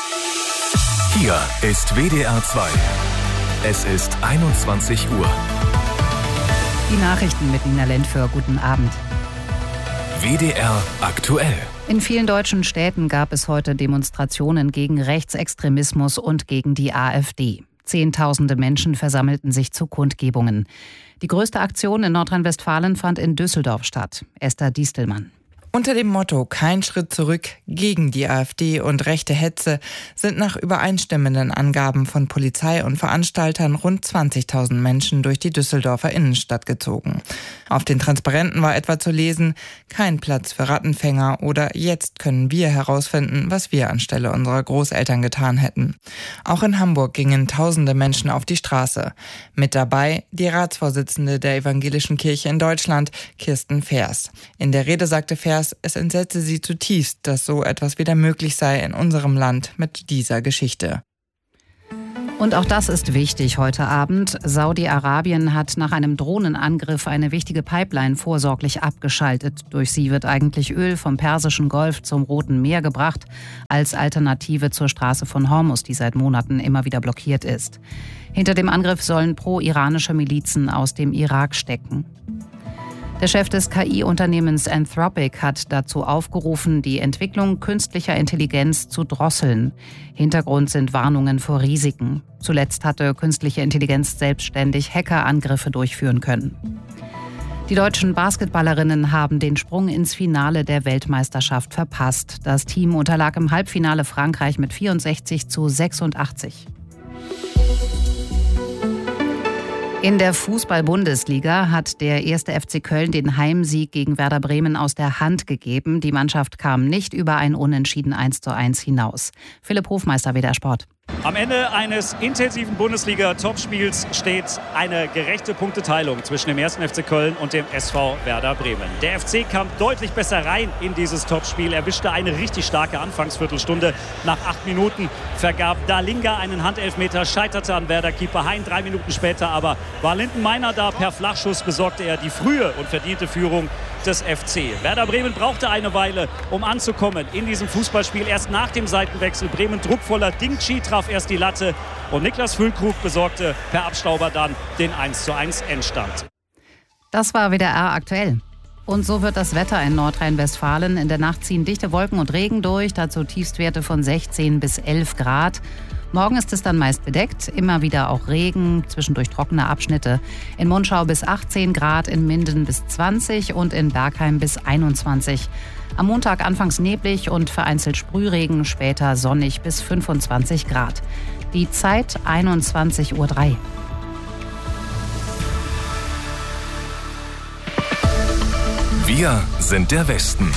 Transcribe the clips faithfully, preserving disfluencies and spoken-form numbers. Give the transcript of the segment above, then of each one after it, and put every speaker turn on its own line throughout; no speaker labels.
Hier ist W D R zwei. Es ist einundzwanzig Uhr.
Die Nachrichten mit Nina Lentföhr. Guten Abend.
W D R aktuell.
In vielen deutschen Städten gab es heute Demonstrationen gegen Rechtsextremismus und gegen die AfD. Zehntausende Menschen versammelten sich zu Kundgebungen. Die größte Aktion in Nordrhein-Westfalen fand in Düsseldorf statt. Esther Diestelmann.
Unter dem Motto „Kein Schritt zurück gegen die AfD und rechte Hetze" sind nach übereinstimmenden Angaben von Polizei und Veranstaltern rund zwanzigtausend Menschen durch die Düsseldorfer Innenstadt gezogen. Auf den Transparenten war etwa zu lesen: „Kein Platz für Rattenfänger" oder „Jetzt können wir herausfinden, was wir anstelle unserer Großeltern getan hätten." Auch in Hamburg gingen tausende Menschen auf die Straße. Mit dabei die Ratsvorsitzende der Evangelischen Kirche in Deutschland, Kirsten Fers. In der Rede sagte Fers, es entsetze sie zutiefst, dass so etwas wieder möglich sei in unserem Land mit dieser Geschichte.
Und auch das ist wichtig heute Abend. Saudi-Arabien hat nach einem Drohnenangriff eine wichtige Pipeline vorsorglich abgeschaltet. Durch sie wird eigentlich Öl vom Persischen Golf zum Roten Meer gebracht, als Alternative zur Straße von Hormuz, die seit Monaten immer wieder blockiert ist. Hinter dem Angriff sollen pro-iranische Milizen aus dem Irak stecken. Der Chef des K I-Unternehmens Anthropic hat dazu aufgerufen, die Entwicklung künstlicher Intelligenz zu drosseln. Hintergrund sind Warnungen vor Risiken. Zuletzt hatte künstliche Intelligenz selbstständig Hackerangriffe durchführen können. Die deutschen Basketballerinnen haben den Sprung ins Finale der Weltmeisterschaft verpasst. Das Team unterlag im Halbfinale Frankreich mit vierundsechzig zu sechsundachtzig. In der Fußball-Bundesliga hat der erste F C Köln den Heimsieg gegen Werder Bremen aus der Hand gegeben. Die Mannschaft kam nicht über ein Unentschieden eins zu eins hinaus. Philipp Hofmeister, W D R Sport.
Am Ende eines intensiven Bundesliga-Topspiels steht eine gerechte Punkteteilung zwischen dem ersten F C Köln und dem S V Werder Bremen. Der F C kam deutlich besser rein in dieses Topspiel, erwischte eine richtig starke Anfangsviertelstunde. Nach acht Minuten vergab Dalinga einen Handelfmeter, scheiterte an Werder-Keeper Hein. Drei Minuten später aber war Lindenmeiner da. Per Flachschuss besorgte er die frühe und verdiente Führung des F C. Werder Bremen brauchte eine Weile, um anzukommen in diesem Fußballspiel. Erst nach dem Seitenwechsel Bremen druckvoller. Dingchi traf erst die Latte und Niklas Füllkrug besorgte per Abstauber dann den eins zu eins Endstand.
Das war W D R aktuell. Und so wird das Wetter in Nordrhein-Westfalen. In der Nacht ziehen dichte Wolken und Regen durch, dazu Tiefstwerte von sechzehn bis elf Grad. Morgen ist es dann meist bedeckt, immer wieder auch Regen, zwischendurch trockene Abschnitte. In Monschau bis achtzehn Grad, in Minden bis zwanzig und in Bergheim bis einundzwanzig. Am Montag anfangs neblig und vereinzelt Sprühregen, später sonnig bis fünfundzwanzig Grad. Die Zeit einundzwanzig Uhr drei.
Wir sind der Westen.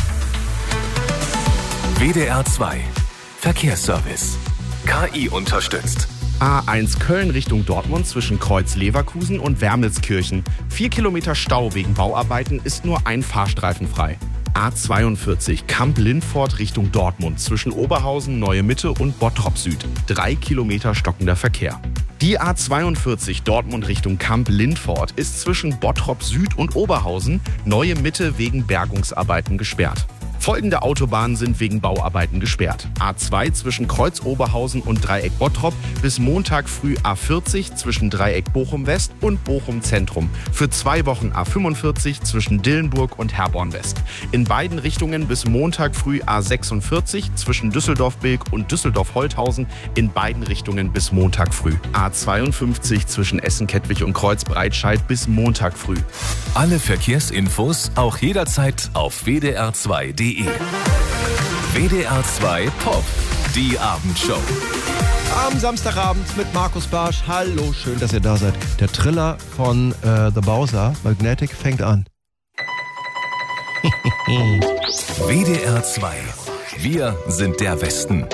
W D R zwei. Verkehrsservice. K I unterstützt.
A eins Köln Richtung Dortmund zwischen Kreuz Leverkusen und Wermelskirchen. Vier Kilometer Stau wegen Bauarbeiten, ist nur ein Fahrstreifen frei. A zweiundvierzig Kamp-Lindfort Richtung Dortmund zwischen Oberhausen, Neue Mitte und Bottrop Süd. Drei Kilometer stockender Verkehr. Die A zweiundvierzig Dortmund Richtung Kamp-Lindfort ist zwischen Bottrop Süd und Oberhausen, Neue Mitte wegen Bergungsarbeiten gesperrt. Folgende Autobahnen sind wegen Bauarbeiten gesperrt. A zwei zwischen Kreuz Oberhausen und Dreieck Bottrop bis Montag früh A vierzig zwischen Dreieck Bochum West und Bochum Zentrum. Für zwei Wochen A fünfundvierzig zwischen Dillenburg und Herborn West. In beiden Richtungen bis Montag früh A sechsundvierzig zwischen Düsseldorf-Bilk und Düsseldorf-Holthausen. In beiden Richtungen bis Montag früh. A zweiundfünfzig zwischen Essen-Kettwig und Kreuz-Breitscheid bis Montag früh.
Alle Verkehrsinfos auch jederzeit auf W D R zwei punkt de. W D R zwei Pop, die Abendshow.
Am Samstagabend mit Markus Barsch. Hallo, schön, dass ihr da seid. Der Triller von äh, The Bowser, Magnetic, fängt an.
W D R zwei. Wir sind der Westen.